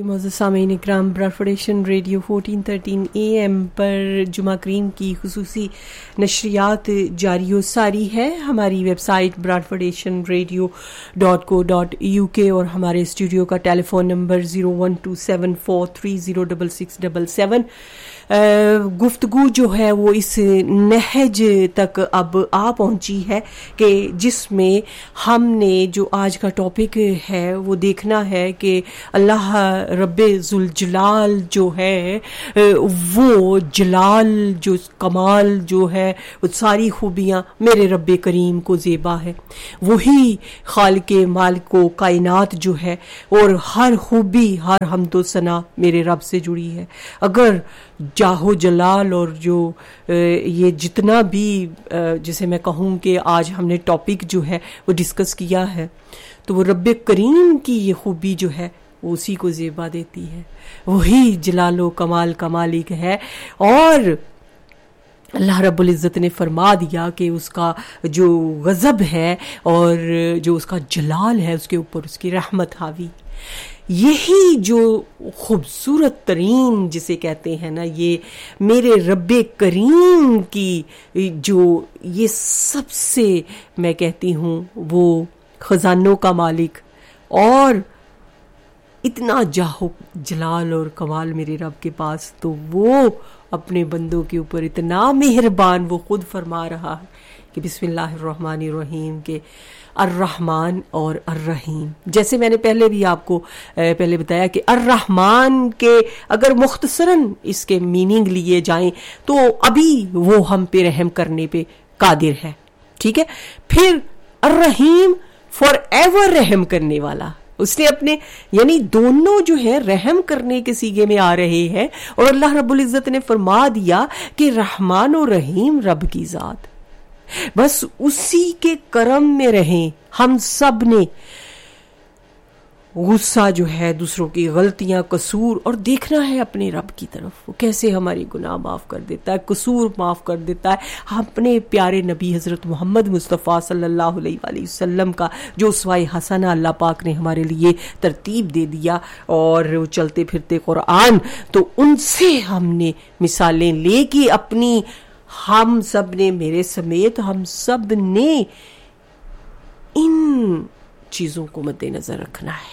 معزز سامعین اکرام، Broad federation radio 1413 AM پر جمعہ کریم کی خصوصی نشریات جاری و ساری ہے. ہماری ویب سائٹ broadfoundationradio.co.uk اور ہمارے اسٹوڈیو کا ٹیلی فون نمبر 01274306677. گفتگو جو ہے وہ اس نہج تک اب آ پہنچی ہے کہ جس میں ہم نے جو آج کا ٹاپک ہے وہ دیکھنا ہے کہ اللہ رب ذوالجلال جو ہے وہ جلال جو کمال جو ہے وہ ساری خوبیاں میرے رب کریم کو زیبا ہے. وہی خالق مالک و کائنات جو ہے اور ہر خوبی ہر حمد و ثنا میرے رب سے جڑی ہے. اگر جاہو جلال اور جو یہ جتنا بھی جسے میں کہوں کہ آج ہم نے ٹاپک جو ہے وہ ڈسکس کیا ہے تو وہ رب کریم کی یہ خوبی جو ہے وہ اسی کو زیبا دیتی ہے. وہی جلال و کمال کا مالک ہے اور اللہ رب العزت نے فرما دیا کہ اس کا جو غضب ہے اور جو اس کا جلال ہے اس کے اوپر اس کی رحمت حاوی. یہی جو خوبصورت ترین جسے کہتے ہیں نا یہ میرے رب کریم کی جو یہ سب سے میں کہتی ہوں وہ خزانوں کا مالک اور اتنا جاہو جلال اور کمال میرے رب کے پاس تو وہ اپنے بندوں کے اوپر اتنا مہربان وہ خود فرما رہا ہے کہ بسم اللہ الرحمن الرحیم کے الرحمن اور الرحیم. جیسے میں نے پہلے بھی آپ کو پہلے بتایا کہ الرحمن کے اگر مختصراً اس کے میننگ لیے جائیں تو ابھی وہ ہم پہ رحم کرنے پہ قادر ہے, ٹھیک ہے. پھر الرحیم فار ایور رحم کرنے والا, اس نے اپنے یعنی دونوں جو ہے رحم کرنے کے سیغے میں آ رہے ہیں اور اللہ رب العزت نے فرما دیا کہ رحمان و رحیم رب کی ذات, بس اسی کے کرم میں رہیں. ہم سب نے غصہ جو ہے دوسروں کی غلطیاں قصور اور دیکھنا ہے اپنے رب کی طرف, وہ کیسے ہماری گناہ معاف کر دیتا ہے, قصور معاف کر دیتا ہے. اپنے پیارے نبی حضرت محمد مصطفیٰ صلی اللہ علیہ وآلہ وسلم کا جو اسوہ حسنہ اللہ پاک نے ہمارے لیے ترتیب دے دیا اور وہ چلتے پھرتے قرآن, تو ان سے ہم نے مثالیں لے کے اپنی ہم سب نے میرے سمیت ہم سب نے ان چیزوں کو مد نظر رکھنا ہے.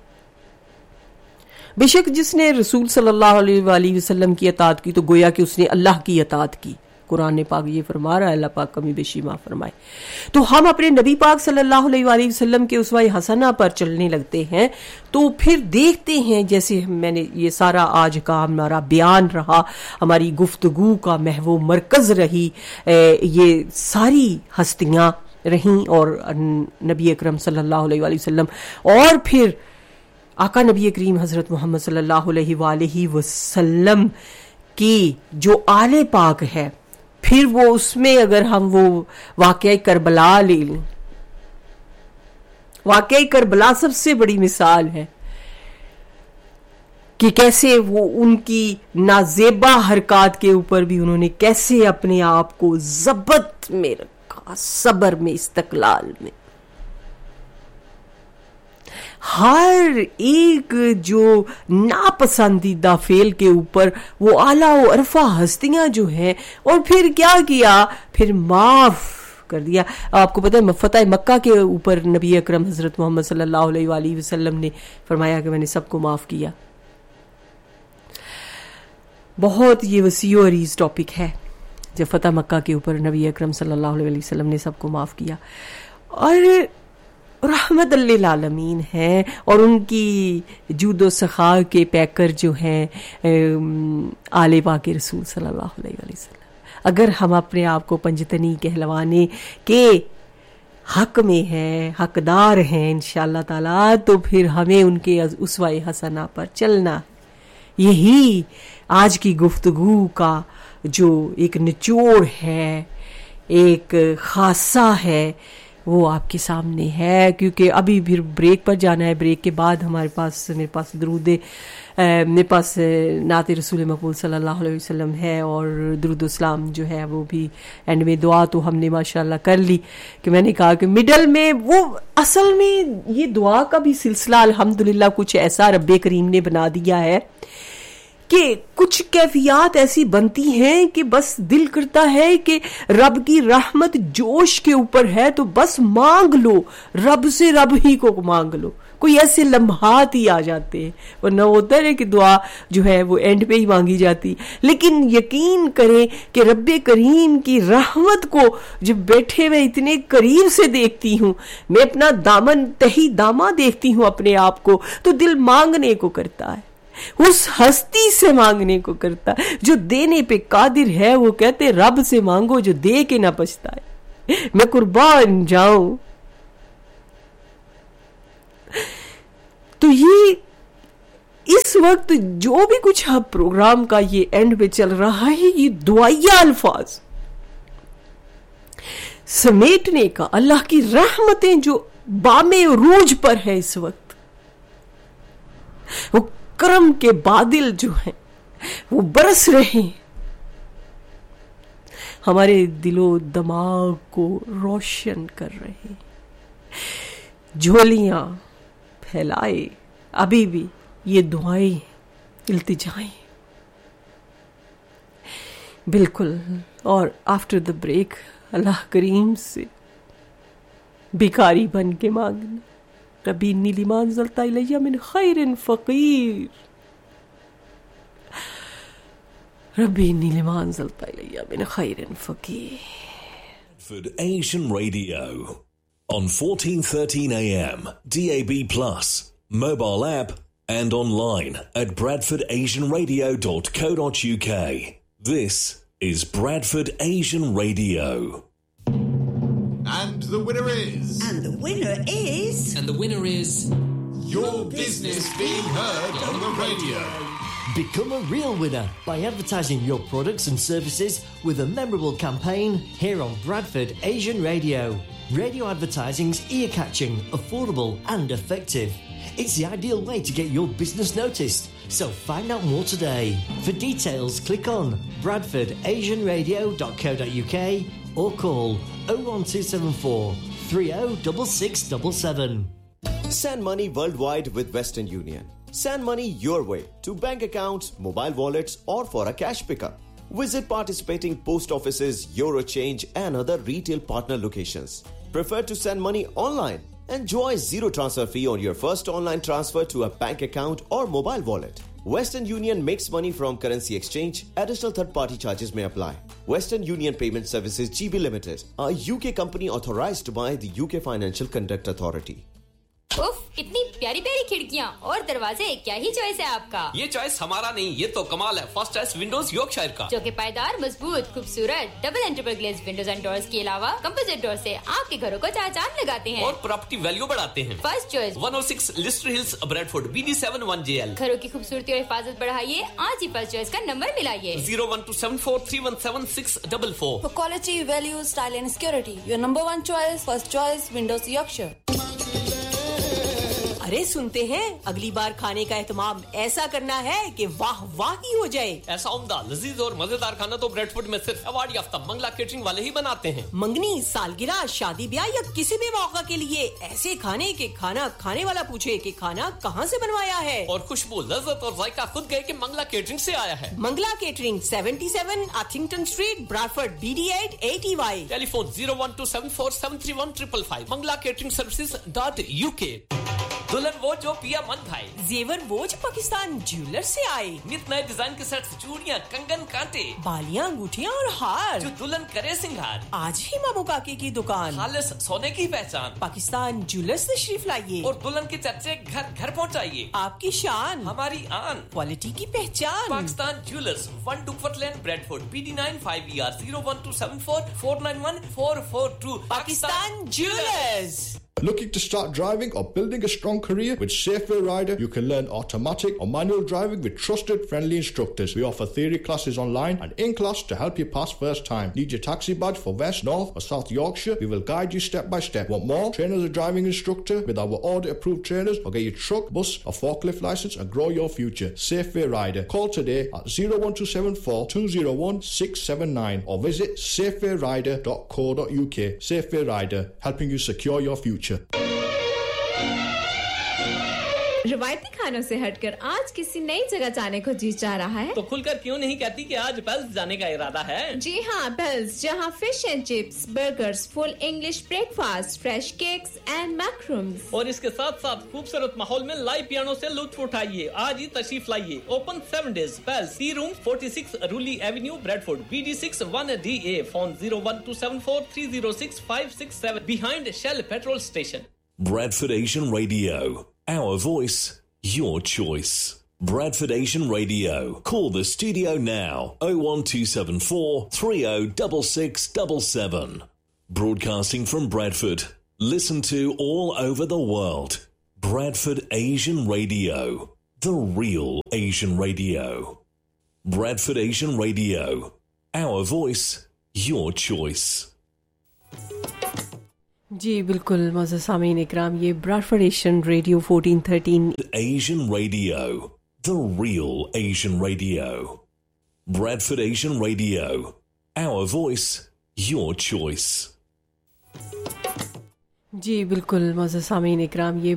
بے شک جس نے رسول صلی اللہ علیہ وآلہ وسلم کی اطاعت کی تو گویا کہ اس نے اللہ کی اطاعت کی. قرآن پاک یہ فرما رہا ہے, اللہ پاک کمی بیشی معاف فرمائے. تو ہم اپنے نبی پاک صلی اللہ علیہ وآلہ وسلم کے اسوہ حسنہ پر چلنے لگتے ہیں تو پھر دیکھتے ہیں جیسے میں نے یہ سارا آج کا ہمارا بیان رہا, ہماری گفتگو کا محو مرکز رہی یہ ساری ہستیاں رہیں اور نبی اکرم صلی اللہ علیہ وآلہ وسلم اور پھر آقا نبی کریم حضرت محمد صلی اللہ علیہ وآلہ وسلم کی جو آل پاک ہے. پھر وہ اس میں اگر ہم وہ واقعہ کربلا لے لیں, واقعہ کربلا سب سے بڑی مثال ہے کہ کیسے وہ ان کی نازیبا حرکات کے اوپر بھی انہوں نے کیسے اپنے آپ کو ضبط میں رکھا, صبر میں, استقلال میں. ہر ایک جو ناپسندیدہ فعل کے اوپر وہ اعلیٰ و عرفہ ہستیاں جو ہیں اور پھر کیا کیا, پھر معاف کر دیا. آپ کو پتہ ہے فتح مکہ کے اوپر نبی اکرم حضرت محمد صلی اللہ علیہ وآلہ وسلم نے فرمایا کہ میں نے سب کو معاف کیا. بہت یہ وسیع و عریض ٹاپک ہے جب فتح مکہ کے اوپر نبی اکرم صلی اللہ علیہ وسلم نے سب کو معاف کیا اور رحمت للعالمین ہیں اور ان کی جود و سخا کے پیکر جو ہیں آل پاک رسول صلی اللہ علیہ وسلم. اگر ہم اپنے آپ کو پنجتنی کہلوانے کے حق میں ہیں, حقدار ہیں انشاءاللہ تعالیٰ, تو پھر ہمیں ان کے اسوہ حسنہ پر چلنا. یہی آج کی گفتگو کا جو ایک نچوڑ ہے, ایک خاصہ ہے وہ آپ کے سامنے ہے. کیونکہ ابھی پھر بریک پر جانا ہے. بریک کے بعد میرے پاس درود میرے پاس نعت رسول مقبول صلی اللہ علیہ وسلم ہے, اور درود و اسلام جو ہے وہ بھی اینڈ میں. دعا تو ہم نے ماشاءاللہ کر لی, کہ میں نے کہا کہ مڈل میں وہ اصل میں یہ دعا کا بھی سلسلہ الحمدللہ کچھ ایسا رب کریم نے بنا دیا ہے کہ کچھ کیفیات ایسی بنتی ہیں کہ بس دل کرتا ہے کہ رب کی رحمت جوش کے اوپر ہے تو بس مانگ لو, رب سے رب ہی کو مانگ لو. کوئی ایسے لمحات ہی آ جاتے ہیں, ورنہ ہوتا ہے کہ دعا جو ہے وہ اینڈ پہ ہی مانگی جاتی. لیکن یقین کریں کہ رب کریم کی رحمت کو جب بیٹھے میں اتنے قریب سے دیکھتی ہوں, میں اپنا دامن تہی دامہ دیکھتی ہوں اپنے آپ کو, تو دل مانگنے کو کرتا ہے, اس ہستی سے مانگنے کو کرتا ہے جو دینے پہ قادر ہے. وہ کہتے رب سے مانگو جو دے کے نہ پچھتائے. میں قربان جاؤں. تو یہ اس وقت جو بھی کچھ اب پروگرام کا یہ اینڈ پہ چل رہا ہے, یہ دعائیہ الفاظ سمیٹنے کا, اللہ کی رحمتیں جو بام عروج پر ہے اس وقت, وہ کرم کے بادل جو ہیں وہ برس رہے ہیں, ہمارے دل و دماغ کو روشن کر رہے ہیں. جھولیاں پھیلائے ابھی بھی یہ دعائیں التجائیں بالکل. اور آفٹر دا بریک اللہ کریم سے بھکاری بن کے مانگنا, ربی انی لما انزلت الی من خیر فقیر, ربی انی لما انزلت الی من خیر فقیر. Bradford Asian Radio on 1413 AM, DAB+, mobile app and online at bradfordasianradio.co.uk. This is Bradford Asian Radio. And the winner is... And the winner is... And the winner is... Your business being heard on the radio. Become a real winner by advertising your products and services with a memorable campaign here on Bradford Asian Radio. Radio advertising's ear-catching, affordable and effective. It's the ideal way to get your business noticed. So find out more today. For details, click on bradfordasianradio.co.uk or call 01274 306677. Send money worldwide with Western Union. Send money your way to bank accounts, mobile wallets or for a cash pickup. Visit participating post offices, Eurochange and other retail partner locations. Prefer to send money online? Enjoy zero transfer fee on your first online transfer to a bank account or mobile wallet. Western Union makes money from currency exchange. Additional third-party charges may apply. Western Union Payment Services GB Limited, a UK company authorized by the UK Financial Conduct Authority. उफ, इतनी प्यारी प्यारी खिड़कियां और दरवाजे, क्या ही choice है आपका. ये चॉइस हमारा नहीं, ये तो कमाल है. फर्स्ट चॉइस विंडोज यॉर्कशायर का, जो कि पायदार, मजबूत, खूबसूरत double एंट्रीपल glaze Windows and doors के अलावा कंपोजिट डोर से आपके घरों को चार लगाते हैं और प्रॉपर्टी वैल्यू बढ़ाते हैं. First choice 106 Leicester hills, Bradford, BD71JL. घरों की खूबसूरती और हिफाजत बढ़ाइए, आज ही फर्स्ट चॉइस का number मिलाइए 01274317644. For quality, value, style and security, your number one choice, first choice, Windows Yorkshire. अरे सुनते हैं, अगली बार खाने का एहतमाम ऐसा करना है कि वाह वाह ही हो जाए. ऐसा उम्दा, लजीज और मजेदार खाना तो ब्रैडफोर्ड में सिर्फ अवार्ड याफ्ता मंगला केटरिंग वाले ही बनाते हैं. मंगनी, सालगिरह, शादी ब्याह या किसी भी मौका के लिए ऐसे खाने के खाना खाने वाला पूछे कि खाना कहाँ से बनवाया है. और खुशबू, लज्जत और जायका खुद गए कि मंगला केटरिंग से आया है. Mangla catering 77 अथिंगटन street, Bradford, BD8 80Y. Telephone 01274731555. manglacateringservices.uk. दुल्हन वो जो पिया मन भाई, जेवर वो जो पाकिस्तान ज्वेलर से आए, नित नए डिजाइन के सेट्स, चूड़ियां, कंगन, कांटे, बालियां, अंगूठियां और हार, जो दुल्हन करे सिंगार. आज ही मामू काके की दुकान, खालिस सोने की पहचान, पाकिस्तान ज्वेलर से तशरीफ लाइए और दुल्हन के चर्चे घर घर पहुंचाइए. आपकी शान, हमारी आन, क्वालिटी की पहचान. Pakistan jewellers, 1 Duckworth Lane, Bradford, BD9 5ER 01274 491 442. Pakistan jewellers. Looking to start driving or building a strong career? With Safeway Rider, you can learn automatic or manual driving with trusted, friendly instructors. We offer theory classes online and in class to help you pass first time. Need your taxi badge for West, North or South Yorkshire? We will guide you step by step. Want more? Train as a driving instructor with our audit-approved trainers, or get your truck, bus or forklift license and grow your future. Safeway Rider. Call today at 01274 201 679 or visit safewayrider.co.uk. Safeway Rider, helping you secure your future. रवायती खानों से हटकर आज किसी नई जगह जाने को जी चाह रहा है तो खुलकर क्यों नहीं कहती कि आज पेल्स जाने का इरादा है? जी हाँ, पेल्स, जहाँ fish and chips, burgers, full English breakfast, fresh cakes and मैक्रूम्स और इसके साथ साथ खूबसूरत माहौल में लाइव पियानो से लुत्फ उठाइए। आज ही तशरीफ लाइए। Open 7 days। Pails, T room 46 रूली Avenue, Bradford, BD6 1DA। Phone 01274306567 behind Shell petrol station। Bradford Asian Radio. Our voice, your choice. Bradford Asian Radio. Call the studio now. 01274 306677. Broadcasting from Bradford. Listen to all over the world. Bradford Asian Radio. The real Asian radio. Bradford Asian Radio. Our voice, your choice. जी बिल्कुल मौजूद सामीन इकराम, ये Bradford Asian radio 1413 Asian Radio, the real Asian radio. Bradford Asian Radio, our voice, your choice. जी बिल्कुल मौजूद सामीन इकराम, ये